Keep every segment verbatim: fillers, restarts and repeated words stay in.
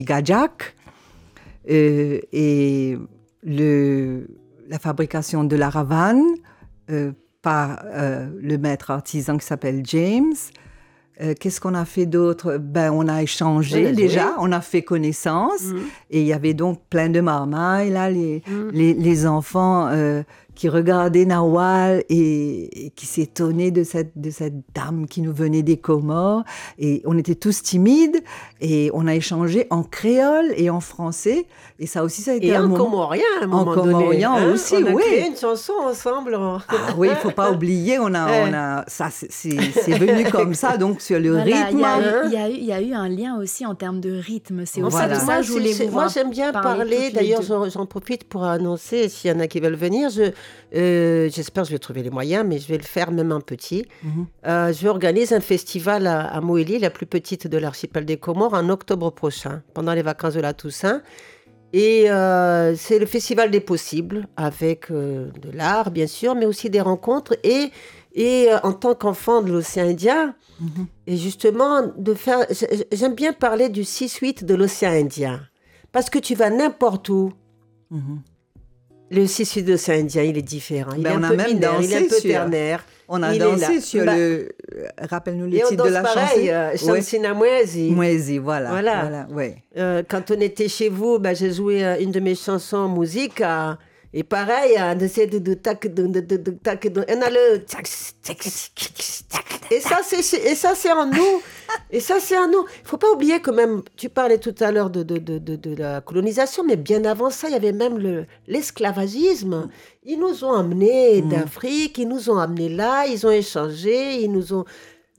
Gadjak euh, et le, la fabrication de la ravane euh, par euh, le maître artisan qui s'appelle James. Euh, qu'est-ce qu'on a fait d'autre? Ben, on a échangé oui, déjà, oui. on a fait connaissance. Mmh. Et il y avait donc plein de marmailles, là, les, mmh. les, les enfants euh, qui regardaient Nawal et, et qui s'étonnaient de cette, de cette dame qui nous venait des Comores. Et on était tous timides et on a échangé en créole et en français. Et ça aussi, ça a été et un en moment... comorien, à un moment en donné. comorien hein, aussi, on a oui. créé une chanson ensemble. Ah oui, il ne faut pas oublier, on a, Ouais. on a, ça, c'est, c'est, c'est venu comme ça, donc sur le Voilà, rythme. Il y, a hein. eu- il y, a eu- il y a eu un lien aussi en termes de rythme. C'est En aussi Voilà. de fait, ça moi, que je voulais c'est- vous moi, voir j'aime bien parler parler. toutes les D'ailleurs, deux. j'en, j'en profite pour annoncer, s'il y en a qui veulent venir, je, euh, j'espère que je vais trouver les moyens, mais je vais le faire même en petit. Mhm. Euh, je organise un festival à, à Moélie, la plus petite de l'archipel des Comores, en octobre prochain, pendant les vacances de la Toussaint. Et euh, c'est le festival des possibles, avec euh, de l'art, bien sûr, mais aussi des rencontres. Et, et euh, en tant qu'enfant de l'océan Indien, Mhm. et justement, de faire, j- j'aime bien parler du six huit de l'océan Indien. Parce que tu vas n'importe où. Mhm. Le six huit de l'océan Indien, il est différent. Il Ben, est on un a peu même binaire, il est un dansé peu sur- ternaire. On a Il est dansé là. sur Bah, le... Rappelle-nous le Et on titre de danse la pareil, chanson. euh, Oui. Shamsina Mwezi. Mouezi, voilà. Voilà. voilà ouais. Euh, quand on était chez vous, ben, j'ai joué euh, une de mes chansons en musique. euh, et pareil, euh, de ces de- de- tac, de- de- de- de- tac, de- on a le tac, tac, tac. Et ça, c'est et ça, c'est en nous. Et ça, c'est en nous. Il faut pas oublier que même, tu parlais tout à l'heure de, de, de, de, de la colonisation, mais bien avant ça, il y avait même le, l'esclavagisme. Ils nous ont amenés Mm. d'Afrique, ils nous ont amenés là, ils ont échangé, ils nous ont...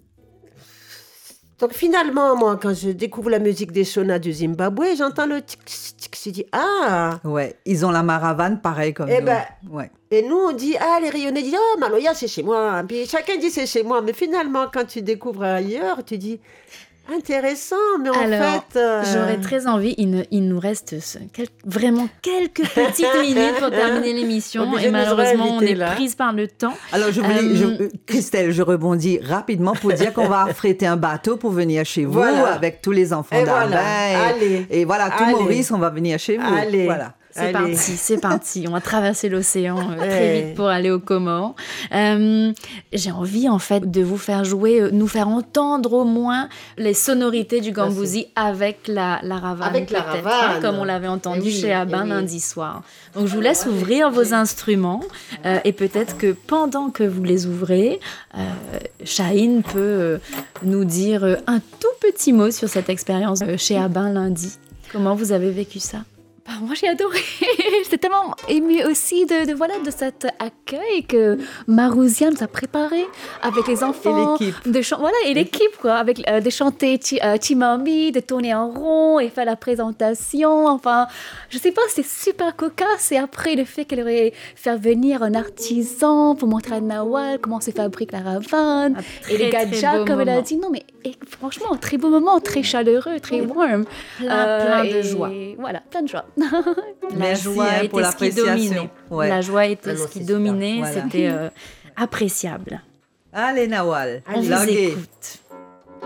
Donc finalement, moi, quand je découvre la musique des Shona du Zimbabwe, j'entends le tic tic, je dis ah. Ouais. Ils ont la maravane pareil comme Eh nous. ben, Ouais. Et nous on dit ah les rayonnés disent oh Maloya c'est chez moi. Puis chacun dit c'est chez moi, mais finalement quand tu découvres ailleurs, tu dis intéressant, mais en Alors, fait. euh, j'aurais très envie, il, ne- il nous reste ce- quel- vraiment quelques petites minutes pour terminer l'émission Obligé et de nous malheureusement on réinviter, est là. prise par le temps. Alors, je voulais, Euh, je- euh, Christelle, je rebondis rapidement pour dire qu'on va affréter un bateau pour venir chez vous Voilà. avec tous les enfants Et d'Arbain. voilà. Et, Allez. et voilà, tout Allez. Maurice, on va venir chez vous. Allez. Voilà. C'est Allez. parti, c'est parti. On va traverser l'océan euh, très Ouais. vite pour aller aux Comores. Euh, j'ai envie, en fait, de vous faire jouer, euh, nous faire entendre au moins les sonorités du Gambouzi avec la, la ravane. Avec la peut-être, ravane. hein, comme on l'avait entendu Eh oui, chez Abin eh oui. lundi soir. Donc, je vous laisse ouvrir vos instruments euh, et peut-être que pendant que vous les ouvrez, euh, Chahine peut euh, nous dire euh, un tout petit mot sur cette expérience euh, chez Abin lundi. Comment vous avez vécu ça? Bah, moi, j'ai adoré. J'étais tellement émue aussi de, de, voilà, de cet accueil que Marousia nous a préparé avec les enfants. Et l'équipe. De chan- voilà, et l'équipe, quoi, avec euh, de chanter Chi- euh, Chimami, de tourner en rond et faire la présentation. Enfin, je sais pas, c'était super cocasse. Et après, le fait qu'elle aurait fait venir un artisan pour montrer à Nawal comment se fabrique la ravane. très, et les très gadgets, beau comme elle a moment. dit. Non, mais et, franchement, un très beau moment, très chaleureux, très warm. Plein, plein de et joie. Voilà, plein de joie. La Merci, joie hein, était pour ce qui l'appréciation. dominait. Ouais. La joie était Ah non, ce qui c'est super. dominait. Voilà. C'était euh, appréciable. Allez, Nawal. On vous Larguez. écoute.